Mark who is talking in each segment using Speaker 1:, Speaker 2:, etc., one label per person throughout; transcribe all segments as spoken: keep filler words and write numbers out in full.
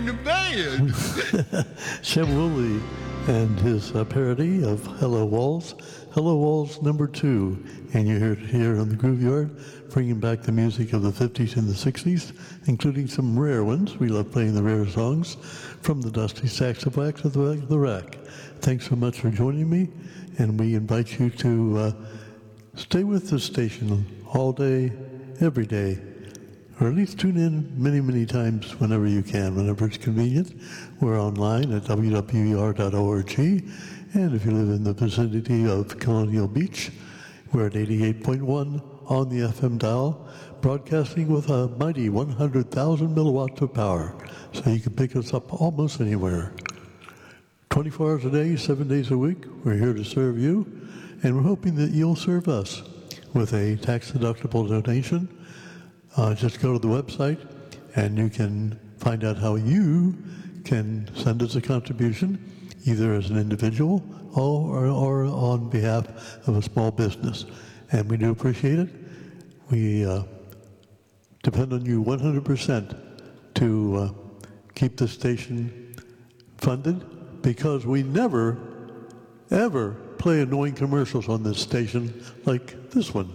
Speaker 1: in the band.
Speaker 2: Shem Woolley and his uh, parody of Hello Walls. Hello Walls number two. And you're here, here on the Groove Yard, bringing back the music of the fifties and the sixties, including some rare ones. We love playing the rare songs, from the Dusty Saxophone to the, the Rack. Thanks so much for joining me, and we invite you to uh, stay with the station all day, every day, or at least tune in many, many times whenever you can, whenever it's convenient. We're online at w w e r dot org, and if you live in the vicinity of Colonial Beach, we're at eighty-eight point one on the F M dial, broadcasting with a mighty one hundred thousand milliwatts of power, so you can pick us up almost anywhere. twenty-four hours a day, seven days a week, we're here to serve you, and we're hoping that you'll serve us with a tax-deductible donation. Uh, just go to the website, and you can find out how you can send us a contribution, either as an individual or, or on behalf of a small business. And we do appreciate it. We uh, depend on you one hundred percent to uh, keep the station funded, because we never, ever play annoying commercials on this station like this one.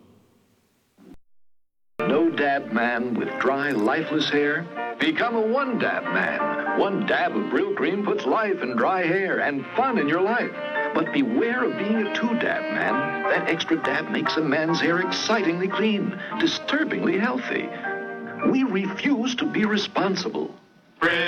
Speaker 3: No dab man with dry, lifeless hair? Become a one dab man. One dab of Brill Cream puts life in dry hair and fun in your life. But beware of being a two dab man. That extra dab makes a man's hair excitingly clean, disturbingly healthy. We refuse to be responsible.